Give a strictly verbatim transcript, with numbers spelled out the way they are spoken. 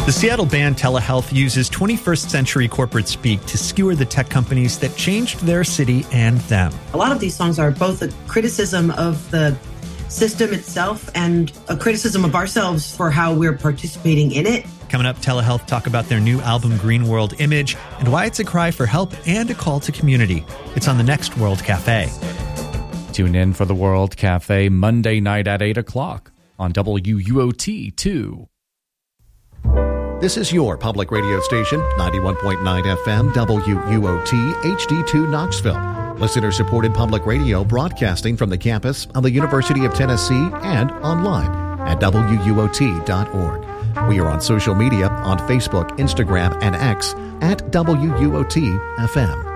The Seattle band Telehealth uses twenty-first century corporate speak to skewer the tech companies that changed their city and them. A lot of these songs are both a criticism of the system itself and a criticism of ourselves for how we're participating in it. Coming up, Telehealth talk about their new album Green World Image and why it's a cry for help and a call to community. It's on the next World Cafe. Tune in for the World Cafe Monday night at eight o'clock on W U O T two. This is your public radio station, ninety-one point nine F M, W U O T, H D two Knoxville. Listener-supported public radio broadcasting from the campus of the University of Tennessee and online at W U O T dot org. We are on social media on Facebook, Instagram, and X at W U O T F M.